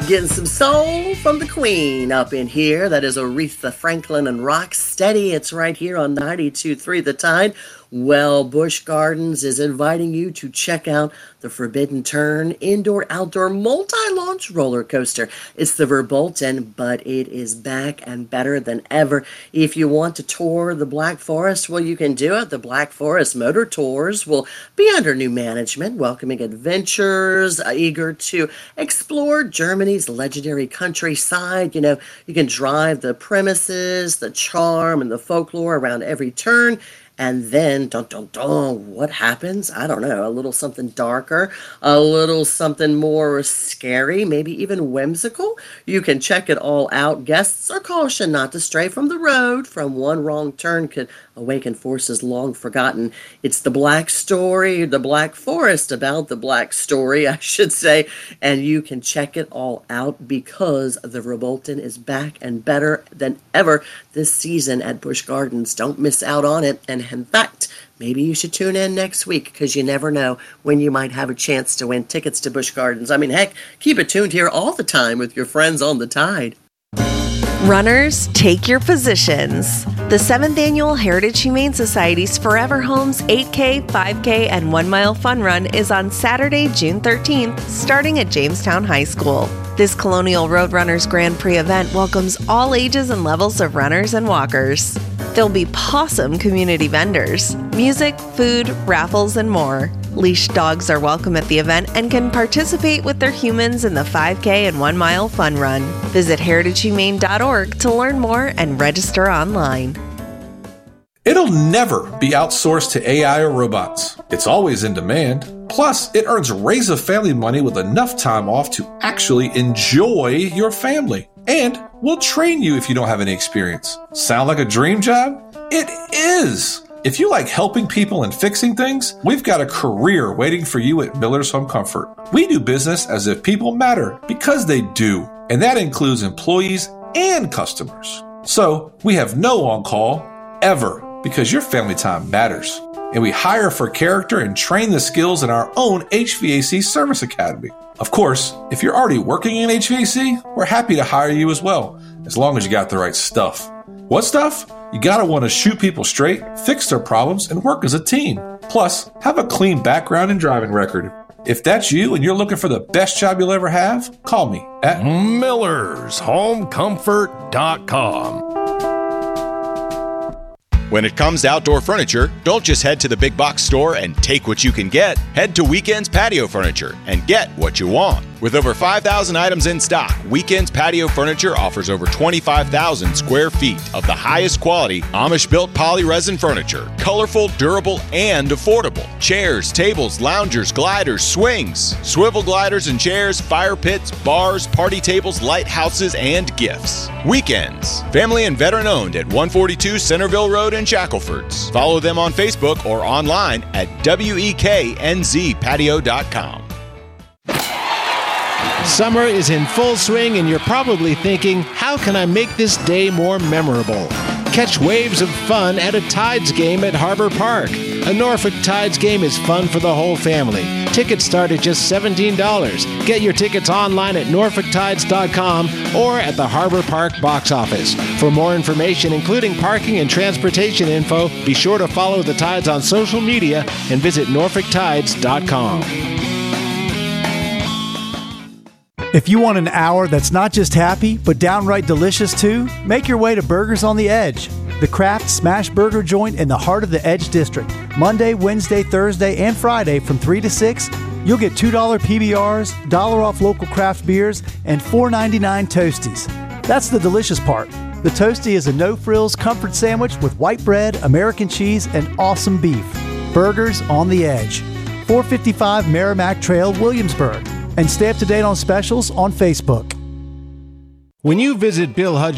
Getting some soul from the Queen up in here. That is Aretha Franklin and Rock Steady. It's right here on 92.3 The Tide. Well, Busch Gardens is inviting you to check out the Forbidden Turn indoor-outdoor multi-launch roller coaster. It's the Verbolten, but it is back and better than ever. If you want to tour the Black Forest, well, you can do it. The Black Forest Motor Tours will be under new management, welcoming adventurers eager to explore Germany's legendary countryside. You know, you can drive the premises, the charm, and the folklore around every turn. And then, what happens? I don't know, a little something darker, a little something more scary, maybe even whimsical. You can check it all out. Guests are cautioned not to stray from the road. From one wrong turn could awaken forces long forgotten. It's the Black Story, the Black Forest, about the Black Story, I should say. And you can check it all out because the Verbolten is back and better than ever this season at Busch Gardens. Don't miss out on it. And in fact, maybe you should tune in next week because you never know when you might have a chance to win tickets to Busch Gardens. I mean, heck, keep it tuned here all the time with your friends on the Tide. Runners, take your positions. The 7th Annual Heritage Humane Society's Forever Homes 8K, 5K, and 1 Mile Fun Run is on Saturday, June 13th, starting at Jamestown High School. This Colonial Roadrunners Grand Prix event welcomes all ages and levels of runners and walkers. There'll be Possum community vendors, music, food, raffles, and more. Leashed dogs are welcome at the event and can participate with their humans in the 5K and 1 Mile Fun Run. Visit heritagehumane.org to learn more and register online. It'll never be outsourced to AI or robots. It's always in demand. Plus, it earns Raise family money with enough time off to actually enjoy your family. And we'll train you if you don't have any experience. Sound like a dream job? It is! If you like helping people and fixing things, we've got a career waiting for you at Miller's Home Comfort. We do business as if people matter, because they do. And that includes employees and customers. So, we have no on-call, ever, because your family time matters. And we hire for character and train the skills in our own HVAC Service Academy. Of course, if you're already working in HVAC, we're happy to hire you as well, as long as you got the right stuff. What stuff? You gotta want to shoot people straight, fix their problems, and work as a team. Plus, have a clean background and driving record. If that's you and you're looking for the best job you'll ever have, call me at millershomecomfort.com. When it comes to outdoor furniture, don't just head to the big box store and take what you can get. Head to Weekends Patio Furniture and get what you want. With over 5,000 items in stock, Weekends Patio Furniture offers over 25,000 square feet of the highest quality Amish-built poly-resin furniture. Colorful, durable, and affordable. Chairs, tables, loungers, gliders, swings, swivel gliders and chairs, fire pits, bars, party tables, lighthouses, and gifts. Weekends. Family and veteran-owned at 142 Centerville Road in Shacklefords. Follow them on Facebook or online at WEKNZpatio.com. Summer is in full swing and you're probably thinking, how can I make this day more memorable? Catch waves of fun at a Tides game at Harbor Park. A Norfolk Tides game is fun for the whole family. Tickets start at just $17. Get your tickets online at norfolktides.com or at the Harbor Park box office. For more information, including parking and transportation info, be sure to follow the Tides on social media and visit norfolktides.com. If you want an hour that's not just happy, but downright delicious too, make your way to Burgers on the Edge, the craft smash burger joint in the heart of the Edge District. Monday, Wednesday, Thursday, and Friday from 3 to 6, you'll get $2 PBRs, $1 off local craft beers, and $4.99 Toasties. That's the delicious part. The Toasty is a no-frills comfort sandwich with white bread, American cheese, and awesome beef. Burgers on the Edge. 455 Merrimack Trail, Williamsburg. And stay up to date on specials on Facebook. When you visit Bill Hudgens